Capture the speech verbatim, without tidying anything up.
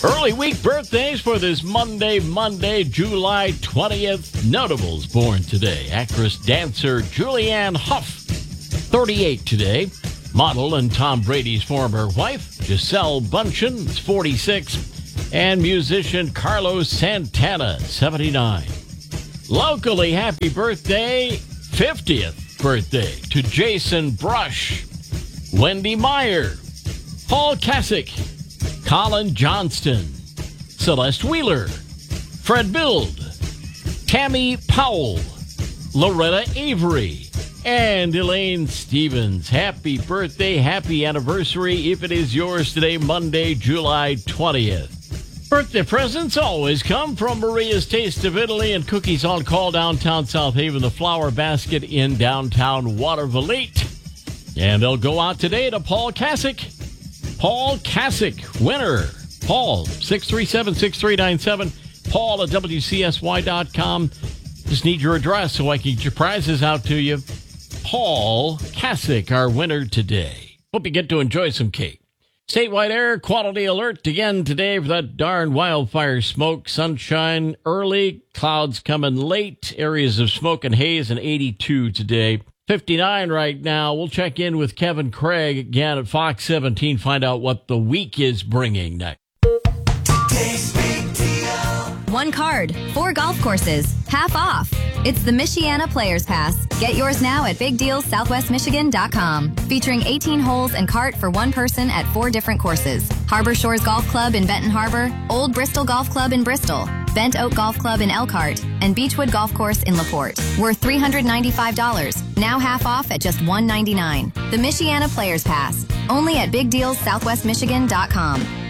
Early week birthdays for this Monday, Monday, July twentieth. Notables born today. Actress, dancer Julianne Hough, thirty-eight today. Model and Tom Brady's former wife, Gisele Bundchen, is forty-six. And musician Carlos Santana, seventy-nine. Locally, happy birthday, fiftieth birthday to Jason Brush, Wendy Meyer, Paul Kasich, Colin Johnston, Celeste Wheeler, Fred Bild, Tammy Powell, Loretta Avery, and Elaine Stevens. Happy birthday, happy anniversary if it is yours today, Monday, July twentieth. Birthday presents always come from Maria's Taste of Italy and Cookies on Call, downtown South Haven, the Flower Basket in downtown Watervliet. And they'll go out today to Paul Kasich. Paul Kasich, winner. Paul, six three seven, six three nine seven. Paul at W C S Y dot com. Just need your address so I can get your prizes out to you. Paul Kasich, our winner today. Hope you get to enjoy some cake. Statewide air quality alert again today for that darn wildfire smoke. Sunshine early, clouds coming late. Areas of smoke and haze, and eighty-two today. fifty-nine right now. We'll check in with Kevin Craig again at Fox seventeen, find out what the week is bringing next. One card, four golf courses, half off. It's the Michiana Players Pass. Get yours now at big deals southwest michigan dot com. Featuring eighteen holes and cart for one person at four different courses. Harbor Shores Golf Club in Benton Harbor, Old Bristol Golf Club in Bristol, Bent Oak Golf Club in Elkhart, and Beechwood Golf Course in LaPorte. Worth three hundred ninety-five dollars. Now half off at just one hundred ninety-nine dollars. The Michiana Players Pass. Only at big deals southwest michigan dot com.